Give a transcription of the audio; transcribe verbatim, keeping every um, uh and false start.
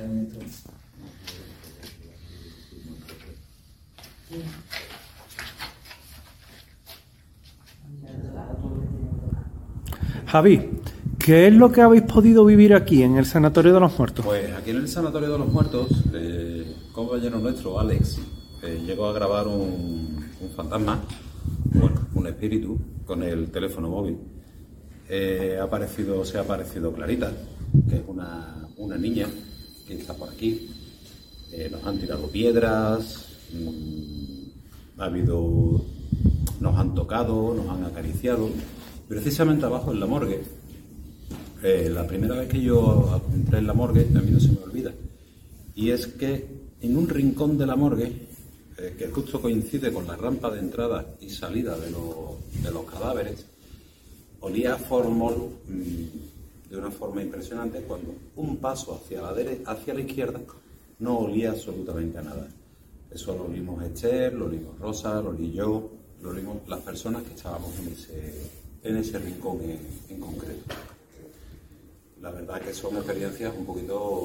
Javi, ¿qué es lo que habéis podido vivir aquí en el Sanatorio de los Muertos? Pues aquí en el Sanatorio de los Muertos, eh, un compañero nuestro, Alex, eh, llegó a grabar un, un fantasma, bueno, un espíritu, con el teléfono móvil. Eh, ha aparecido, se ha aparecido Clarita, que es una, una niña que está por aquí. Eh, nos han tirado piedras, mmm, ha habido, nos han tocado, nos han acariciado. Precisamente abajo en la morgue, eh, la primera vez que yo entré en la morgue, a mí no se me olvida, y es que en un rincón de la morgue, eh, que justo coincide con la rampa de entrada y salida de, lo, de los cadáveres, olía a formol mmm, de una forma impresionante, cuando un paso hacia la, dere hacia la izquierda no olía absolutamente a nada. Eso lo olimos Esther, lo olimos Rosa, lo olí yo, lo olimos las personas que estábamos en ese, en ese rincón en, en concreto. La verdad que son experiencias un poquito